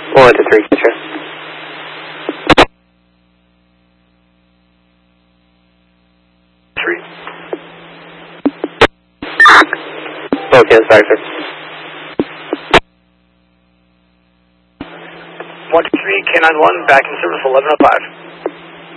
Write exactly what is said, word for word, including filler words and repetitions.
One to three, sure. Three. Okay, sorry, sir. One two three, K nine one, back in service eleven oh five.